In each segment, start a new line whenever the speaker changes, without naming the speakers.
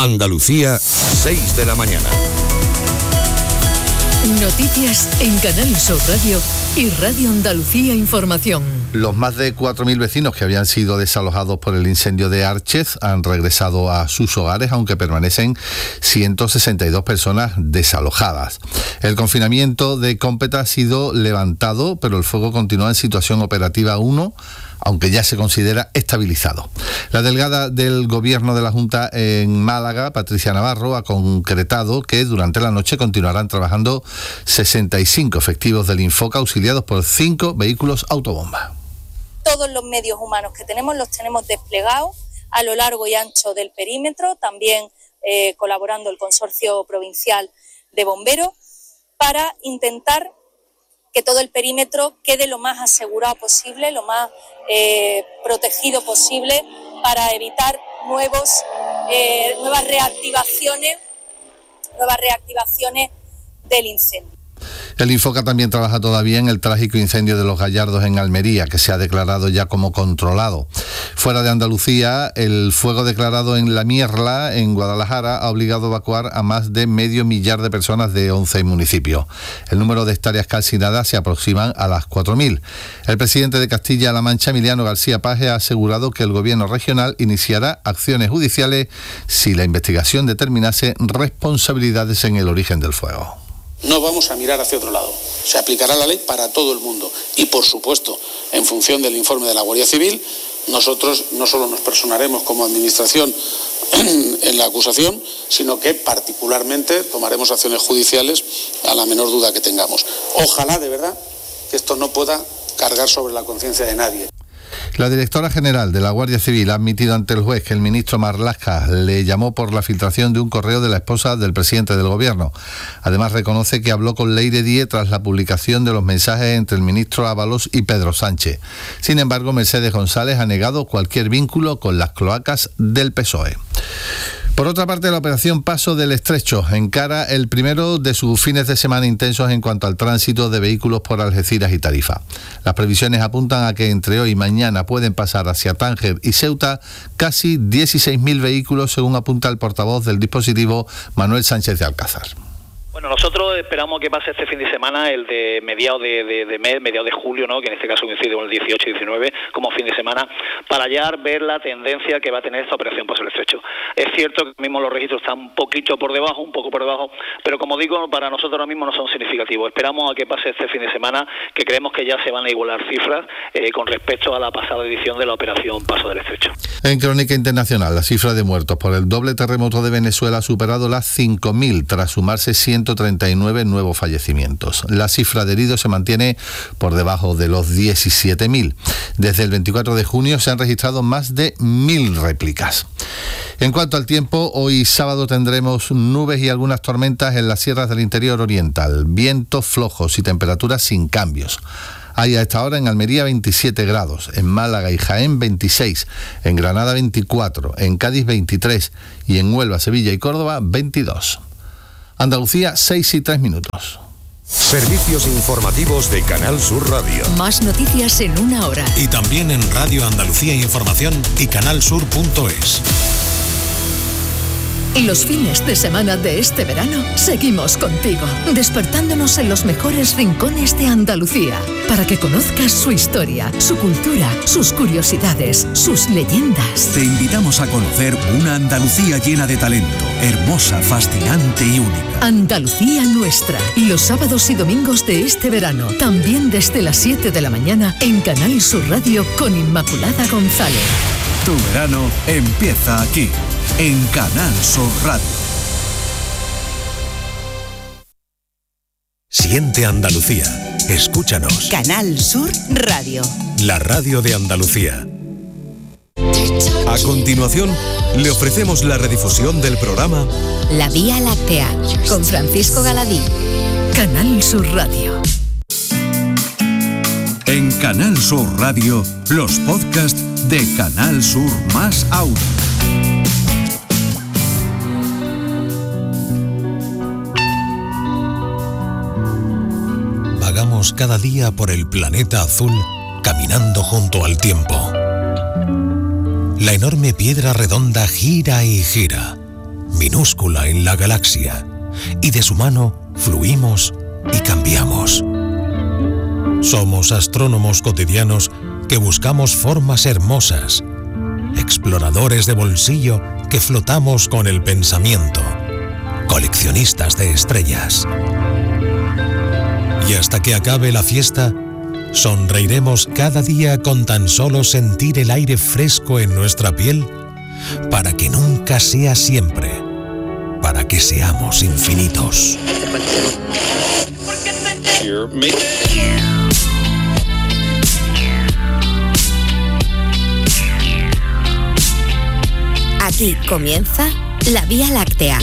Andalucía, 6 de la mañana.
Noticias en Canal Sur Radio y Radio Andalucía Información.
Los más de 4.000 vecinos que habían sido desalojados por el incendio de Árchez han regresado a sus hogares, aunque permanecen 162 personas desalojadas. El confinamiento de Cómpeta ha sido levantado, pero el fuego continúa en situación operativa 1, aunque ya se considera estabilizado. La delegada del Gobierno de la Junta en Málaga, Patricia Navarro, ha concretado que durante la noche continuarán trabajando 65 efectivos del Infoca, auxiliados por 5 vehículos autobomba.
Todos los medios humanos que tenemos los tenemos desplegados a lo largo y ancho del perímetro, también colaborando el Consorcio Provincial de Bomberos, para intentar que todo el perímetro quede lo más asegurado posible, lo más protegido posible, para evitar nuevas reactivaciones del incendio.
El Infoca también trabaja todavía en el trágico incendio de Los Gallardos en Almería, que se ha declarado ya como controlado. Fuera de Andalucía, el fuego declarado en La Mierla, en Guadalajara, ha obligado a evacuar a más de 500.000 de personas de 11 municipios. El número de hectáreas calcinadas se aproximan a las 4.000. El presidente de Castilla-La Mancha, Emiliano García Paje, ha asegurado que el gobierno regional iniciará acciones judiciales si la investigación determinase responsabilidades en el origen del fuego.
No vamos a mirar hacia otro lado. Se aplicará la ley para todo el mundo. Y, por supuesto, en función del informe de la Guardia Civil, nosotros no solo nos personaremos como administración en la acusación, sino que particularmente tomaremos acciones judiciales a la menor duda que tengamos. Ojalá, de verdad, que esto no pueda cargar sobre la conciencia de nadie.
La directora general de la Guardia Civil ha admitido ante el juez que el ministro Marlaska le llamó por la filtración de un correo de la esposa del presidente del gobierno. Además, reconoce que habló con Leire Díez tras la publicación de los mensajes entre el ministro Ábalos y Pedro Sánchez. Sin embargo, Mercedes González ha negado cualquier vínculo con las cloacas del PSOE. Por otra parte, la operación Paso del Estrecho encara el primero de sus fines de semana intensos en cuanto al tránsito de vehículos por Algeciras y Tarifa. Las previsiones apuntan a que entre hoy y mañana pueden pasar hacia Tánger y Ceuta casi 16.000 vehículos, según apunta el portavoz del dispositivo, Manuel Sánchez de Alcázar.
Bueno, nosotros esperamos que pase este fin de semana, el de mediados de mes, mediados de julio, ¿no?, que en este caso coincide con el 18 y 19 como fin de semana, para ya ver la tendencia que va a tener esta operación Paso del Estrecho. Es cierto que mismo los registros están un poco por debajo, pero como digo, para nosotros ahora mismo no son significativos. Esperamos a que pase este fin de semana, que creemos que ya se van a igualar cifras con respecto a la pasada edición de la operación Paso del Estrecho.
En crónica internacional, la cifra de muertos por el doble terremoto de Venezuela ha superado las 5.000, tras sumarse 139 nuevos fallecimientos. La cifra de heridos se mantiene por debajo de los 17.000. Desde el 24 de junio se han registrado más de 1.000 réplicas. En cuanto al tiempo, hoy sábado tendremos nubes y algunas tormentas en las sierras del interior oriental, vientos flojos y temperaturas sin cambios. Hay a esta hora en Almería 27 grados, en Málaga y Jaén 26, en Granada 24, en Cádiz 23 y en Huelva, Sevilla y Córdoba 22. Andalucía, 6:03.
Servicios informativos de Canal Sur Radio.
Más noticias en una hora.
Y también en Radio Andalucía Información y canalsur.es.
Y los fines de semana de este verano seguimos contigo, despertándonos en los mejores rincones de Andalucía, para que conozcas su historia, su cultura, sus curiosidades, sus leyendas.
Te invitamos a conocer una Andalucía llena de talento, hermosa, fascinante y única.
Andalucía Nuestra, los sábados y domingos de este verano, también desde las 7 de la mañana en Canal Sur Radio con Inmaculada González.
Tu verano empieza aquí, en Canal Sur Radio.
Siente Andalucía. Escúchanos.
Canal Sur Radio.
La radio de Andalucía. A continuación, le ofrecemos la redifusión del programa
La Vía Láctea, con Francisco Galadí.
Canal Sur Radio.
En Canal Sur Radio, los podcasts de Canal Sur más Audio.
Vagamos cada día por el planeta azul, caminando junto al tiempo. La enorme piedra redonda gira y gira. minúscula en la galaxia, y de su mano fluimos y cambiamos. Somos astrónomos cotidianos que buscamos formas hermosas, exploradores de bolsillo que flotamos con el pensamiento, coleccionistas de estrellas. Y hasta que acabe la fiesta, sonreiremos cada día con tan solo sentir el aire fresco en nuestra piel, para que nunca sea siempre, para que seamos infinitos.
Aquí comienza la Vía Láctea.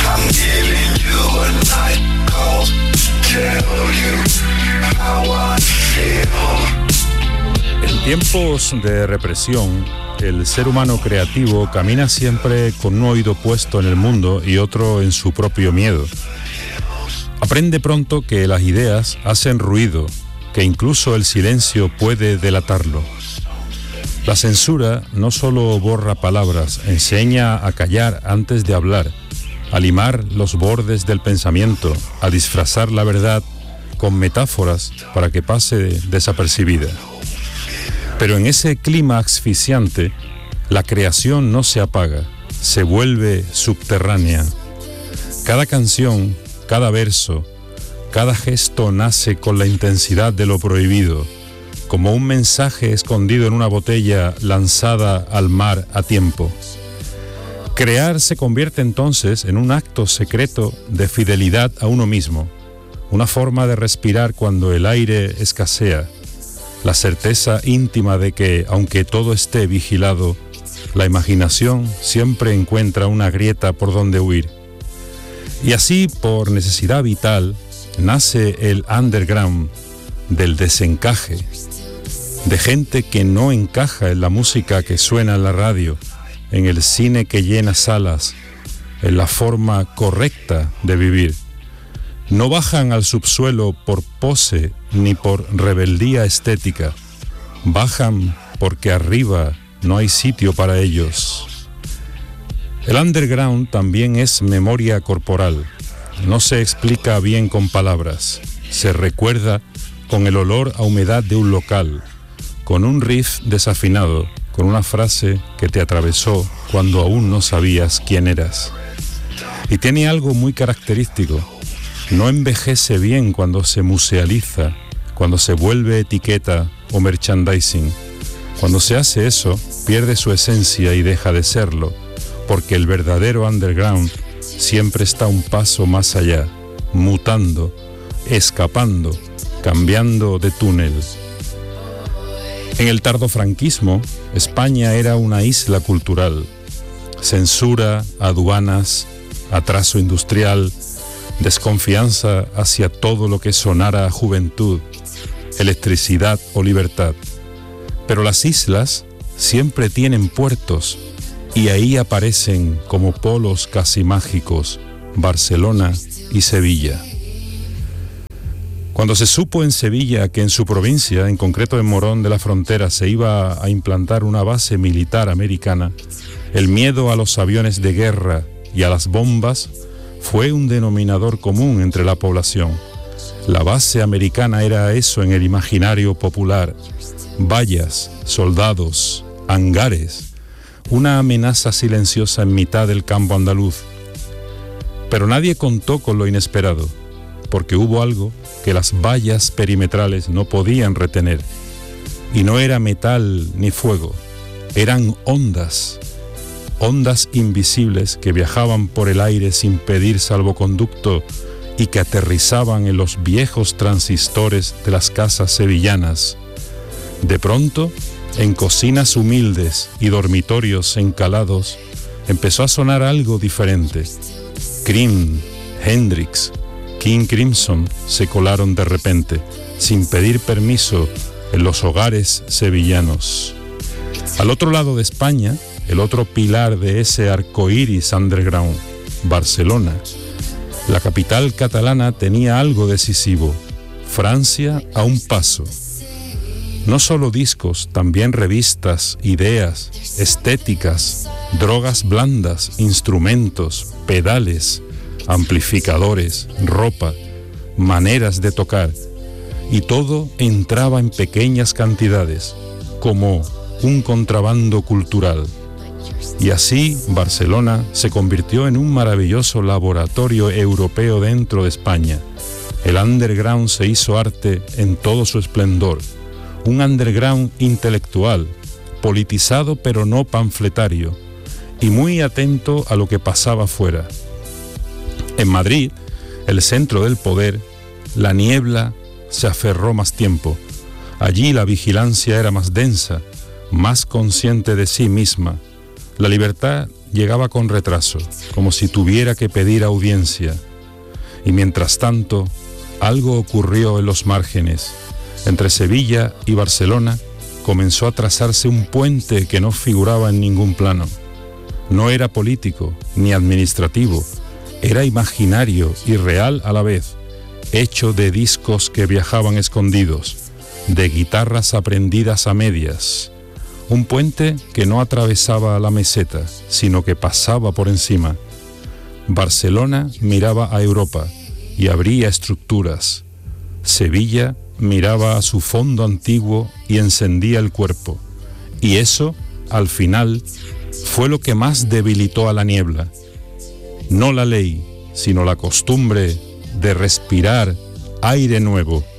En tiempos de represión, el ser humano creativo camina siempre con un oído puesto en el mundo y otro en su propio miedo. Aprende pronto que las ideas hacen ruido, que incluso el silencio puede delatarlo. La censura no solo borra palabras, enseña a callar antes de hablar, a limar los bordes del pensamiento, a disfrazar la verdad con metáforas para que pase desapercibida. Pero en ese clima asfixiante, la creación no se apaga, se vuelve subterránea. Cada canción, cada verso, cada gesto nace con la intensidad de lo prohibido, como un mensaje escondido en una botella lanzada al mar a tiempo. Crear se convierte entonces en un acto secreto de fidelidad a uno mismo, una forma de respirar cuando el aire escasea, la certeza íntima de que, aunque todo esté vigilado, la imaginación siempre encuentra una grieta por donde huir. Y así, por necesidad vital, nace el underground, del desencaje, de gente que no encaja en la música que suena en la radio, en el cine que llena salas, en la forma correcta de vivir. No bajan al subsuelo por pose ni por rebeldía estética. Bajan porque arriba no hay sitio para ellos. El underground también es memoria corporal. No se explica bien con palabras. Se recuerda con el olor a humedad de un local, con un riff desafinado, con una frase que te atravesó cuando aún no sabías quién eras. Y tiene algo muy característico. No envejece bien cuando se musealiza, cuando se vuelve etiqueta o merchandising. Cuando se hace eso, pierde su esencia y deja de serlo, porque el verdadero underground siempre está un paso más allá, mutando, escapando, cambiando de túnel. En el tardofranquismo, España era una isla cultural. Censura, aduanas, atraso industrial, desconfianza hacia todo lo que sonara a juventud, electricidad o libertad. Pero las islas siempre tienen puertos y ahí aparecen como polos casi mágicos Barcelona y Sevilla. Cuando se supo en Sevilla que en su provincia, en concreto en Morón de la Frontera, se iba a implantar una base militar americana, el miedo a los aviones de guerra y a las bombas fue un denominador común entre la población. La base americana era eso en el imaginario popular: vallas, soldados, hangares, una amenaza silenciosa en mitad del campo andaluz. Pero nadie contó con lo inesperado, porque hubo algo que las vallas perimetrales no podían retener. Y no era metal ni fuego, eran ondas. Ondas invisibles que viajaban por el aire sin pedir salvoconducto y que aterrizaban en los viejos transistores de las casas sevillanas. De pronto, en cocinas humildes y dormitorios encalados, empezó a sonar algo diferente. Cream, Hendrix, King Crimson se colaron de repente, sin pedir permiso, en los hogares sevillanos. Al otro lado de España, el otro pilar de ese arcoíris underground, Barcelona. La capital catalana tenía algo decisivo: Francia a un paso. No solo discos, también revistas, ideas, estéticas, drogas blandas, instrumentos, pedales, amplificadores, ropa, maneras de tocar, y todo entraba en pequeñas cantidades, como un contrabando cultural. Y así Barcelona se convirtió en un maravilloso laboratorio europeo dentro de España. El underground se hizo arte en todo su esplendor, un underground intelectual, politizado pero no panfletario, y muy atento a lo que pasaba fuera. En Madrid, el centro del poder, la niebla se aferró más tiempo. Allí la vigilancia era más densa, más consciente de sí misma. La libertad llegaba con retraso, como si tuviera que pedir audiencia. Y mientras tanto, algo ocurrió en los márgenes. Entre Sevilla y Barcelona comenzó a trazarse un puente que no figuraba en ningún plano. No era político ni administrativo, era imaginario y real a la vez, hecho de discos que viajaban escondidos, de guitarras aprendidas a medias. Un puente que no atravesaba la meseta, sino que pasaba por encima. Barcelona miraba a Europa y abría estructuras. Sevilla miraba a su fondo antiguo y encendía el cuerpo. Y eso, al final, fue lo que más debilitó a la niebla. No la ley, sino la costumbre de respirar aire nuevo.